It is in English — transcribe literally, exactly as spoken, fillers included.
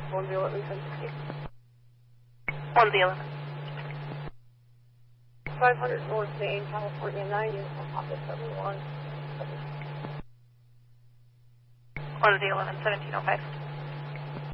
one zero eleven ten sixty. one zero eleven. five hundred North Main, California ninety, Papa seven one. one zero eleven, seventeen oh five.